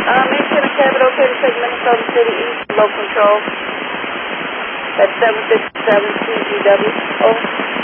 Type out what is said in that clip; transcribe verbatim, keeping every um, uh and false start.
Uh, maintain a cabin okay to take Minnesota City East, low control. That's seven six seven T G W. Over.